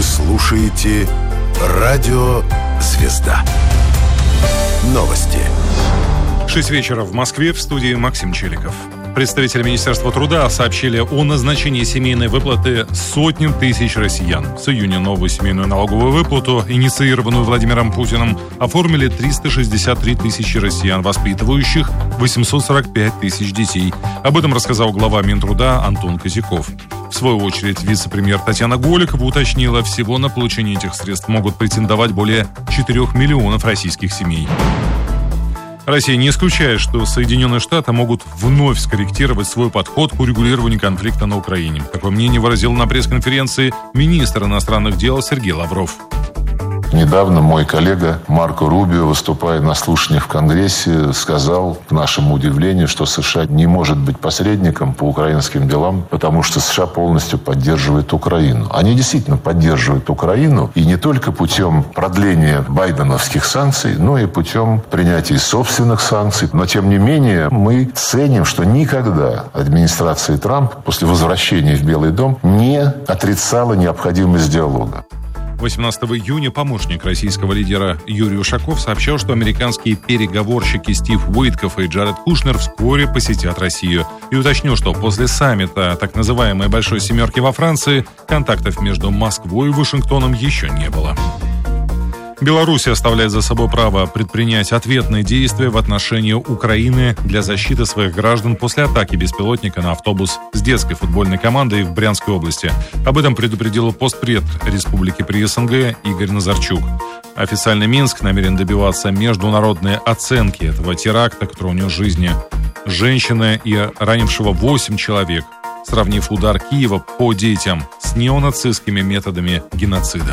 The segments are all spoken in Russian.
слушаете «Радио Звезда». Новости. 6 вечера в Москве, в студии Максим Челиков. Представители Министерства труда сообщили о назначении семейной выплаты сотням тысяч россиян. С июня новую семейную налоговую выплату, инициированную Владимиром Путиным, оформили 363 тысячи россиян, воспитывающих 845 тысяч детей. Об этом рассказал глава Минтруда Антон Козяков. В свою очередь, вице-премьер Татьяна Голикова уточнила, всего на получение этих средств могут претендовать более 4 миллионов российских семей. Россия не исключает, что Соединенные Штаты могут вновь скорректировать свой подход к урегулированию конфликта на Украине. Такое мнение выразил на пресс-конференции министр иностранных дел Сергей Лавров. Недавно мой коллега Марко Рубио, выступая на слушаниях в Конгрессе, сказал, к нашему удивлению, что США не может быть посредником по украинским делам, потому что США полностью поддерживает Украину. Они действительно поддерживают Украину, и не только путем продления байденовских санкций, но и путем принятия собственных санкций. Но, тем не менее, мы ценим, что никогда администрация Трампа после возвращения в Белый дом не отрицала необходимость диалога. 18 июня помощник российского лидера Юрий Ушаков сообщал, что американские переговорщики Стив Уитков и Джаред Кушнер вскоре посетят Россию. И уточнил, что после саммита так называемой «Большой семерки» во Франции контактов между Москвой и Вашингтоном еще не было. Беларусь оставляет за собой право предпринять ответные действия в отношении Украины для защиты своих граждан после атаки беспилотника на автобус с детской футбольной командой в Брянской области. Об этом предупредил постпред Республики при СНГ Игорь Назарчук. Официальный Минск намерен добиваться международной оценки этого теракта, который унес жизни женщины и ранившего 8 человек, сравнив удар Киева по детям с неонацистскими методами геноцида.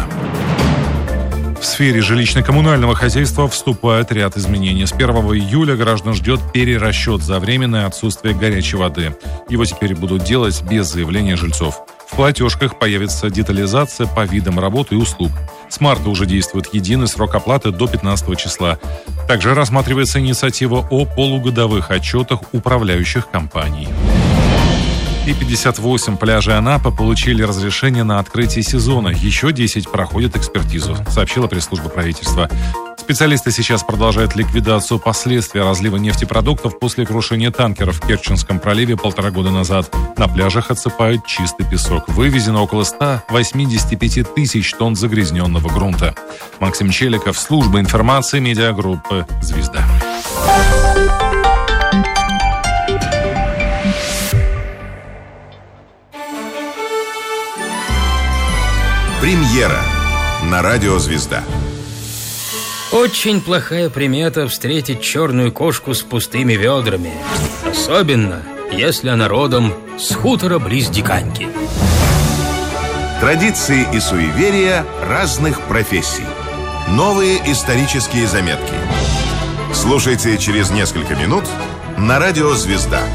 В сфере жилищно-коммунального хозяйства вступает ряд изменений. С 1 июля граждан ждет перерасчет за временное отсутствие горячей воды. Его теперь будут делать без заявления жильцов. В платежках появится детализация по видам работ и услуг. С марта уже действует единый срок оплаты до 15 числа. Также рассматривается инициатива о полугодовых отчетах управляющих компаний. И 58 пляжей Анапы получили разрешение на открытие сезона. Еще 10 проходят экспертизу, сообщила пресс-служба правительства. Специалисты сейчас продолжают ликвидацию последствий разлива нефтепродуктов после крушения танкеров в Керченском проливе 1,5 года назад. На пляжах отсыпают чистый песок. Вывезено около 185 тысяч тонн загрязненного грунта. Максим Челиков, служба информации медиагруппы «Звезда». Премьера на радио «Звезда». Очень плохая примета встретить черную кошку с пустыми ведрами. Особенно, если она родом с хутора близ Диканьки. Традиции и суеверия разных профессий. Новые исторические заметки. Слушайте через несколько минут на радио «Звезда».